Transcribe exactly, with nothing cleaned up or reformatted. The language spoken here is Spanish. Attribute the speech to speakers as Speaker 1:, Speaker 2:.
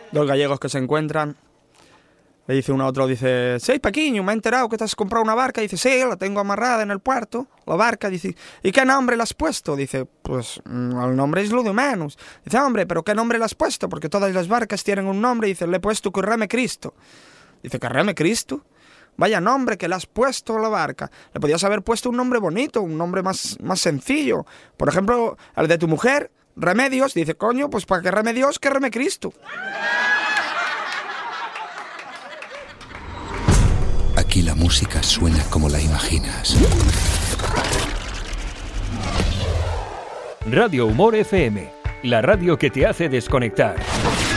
Speaker 1: Dos gallegos que se encuentran. Le dice uno a otro, dice, sí, Paquiño, me he enterado que te has comprado una barca. Dice, sí, la tengo amarrada en el puerto, la barca. Dice, ¿y qué nombre le has puesto? Dice, pues el nombre es lo de menos. Dice, hombre, ¿pero qué nombre le has puesto? Porque todas las barcas tienen un nombre. Dice, le he puesto Correme Cristo. Dice, ¿Correme Cristo? Vaya nombre que le has puesto a la barca. Le podías haber puesto un nombre bonito, un nombre más, más sencillo. Por ejemplo, el de tu mujer, Remedios. Dice, coño, pues para que reme Dios, que reme Cristo.
Speaker 2: Aquí la música suena como la imaginas.
Speaker 3: Radio Humor F M, la radio que te hace desconectar.